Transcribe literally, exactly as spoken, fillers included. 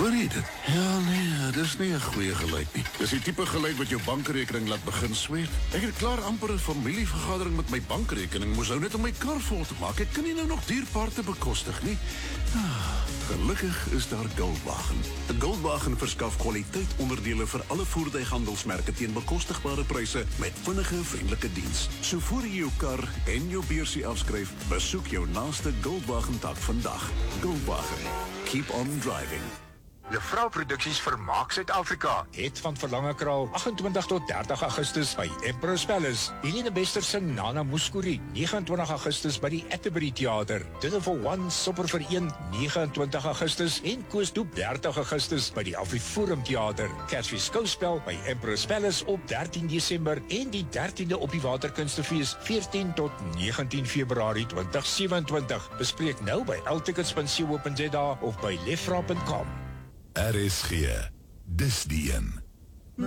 Hoor jy dit? Ja, nee, dis nie 'n goeie geluid nie. Dis die tipe geluid wat jou bankrekening laat begin sweet. Ek het klaar amper 'n familievergadering met my bankrekening, moes nou net om my kar vol te maak. Ek kan nie nou nog dierpaarte bekostig nie. Ah, gelukkig is daar Goldwagen. Goldwagen verskaf kwaliteit onderdele vir alle voertuighandelsmerke teen bekostigbare pryse met vinnige, vriendelike diens. So voor jy jou kar en jou beursie afskryf, besoek jou naaste Goldwagen tak vandag. Goldwagen. Keep on driving. Juffrou Produksies Vermaak Suid-Afrika het van Verlangekraal agt en twintig tot dertig Augustus by Emperor's Palace. Helene Bester sing Nana Mouskouri nege en twintig Augustus by die Atterbury Theater. Dinner for One, Sopper vir een nege en twintig Augustus en Koos Doep dertig Augustus by die Afriforum Theater. Kersfees skouspel by Emperor's Palace op dertien Desember en die dertiende op die Waterkunstefees veertien tot negentien Februarie twintig sewe-en-twintig. Bespreek nou by l tickets punt co punt za of by lefra punt com. R S G, dis die een.